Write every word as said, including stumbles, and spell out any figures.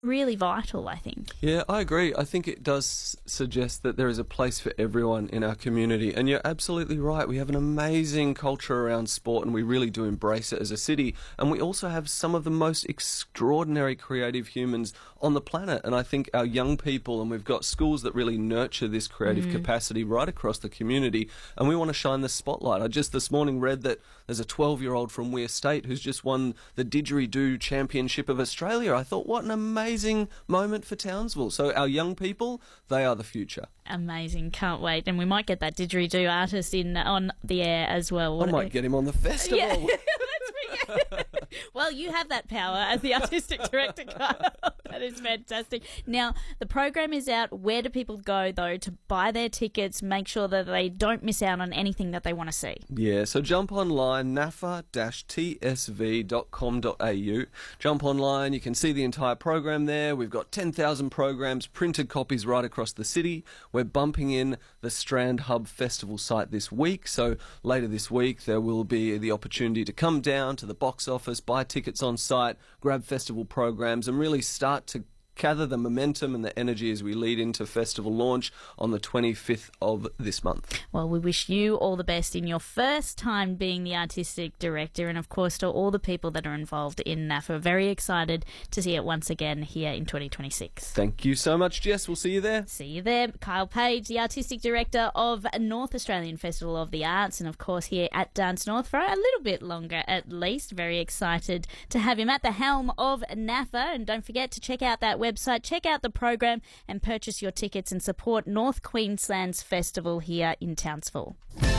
really vital, I think. Yeah, I agree. I think it does suggest that there is a place for everyone in our community. And you're absolutely right. We have an amazing culture around sport and we really do embrace it as a city. And we also have some of the most extraordinary creative humans on the planet. And I think our young people, and we've got schools that really nurture this creative mm. capacity right across the community. And we want to shine the spotlight. I just this morning read that there's a twelve-year-old from Weir State who's just won the Didgeridoo Championship of Australia. I thought, what an amazing Amazing moment for Townsville. So our young people, they are the future. Amazing. Can't wait. And we might get that didgeridoo artist in on the air as well. I might get him on the festival. Yeah. Let's bring it. Well, you have that power as the artistic director, Kyle. That is fantastic. Now, the program is out. Where do people go, though, to buy their tickets, make sure that they don't miss out on anything that they want to see? Yeah, so jump online, nafa dash t s v dot com dot a u. Jump online. You can see the entire program there. We've got ten thousand programs, printed copies right across the city. We're bumping in the Strand Hub Festival site this week. So later this week, there will be the opportunity to come down to the box office, buy tickets on site, grab festival programs, and really start to gather the momentum and the energy as we lead into festival launch on the twenty-fifth of this month. Well, we wish you all the best in your first time being the artistic director, and of course to all the people that are involved in N A F. We're very excited to see it once again here in twenty twenty-six. Thank you so much, Jess. We'll see you there. See you there. Kyle Page, the artistic director of North Australian Festival of the Arts, and of course here at Dance North for a little bit longer at least. Very excited to have him at the helm of N A F A, and don't forget to check out that website, check out the program and purchase your tickets and support North Queensland's festival here in Townsville.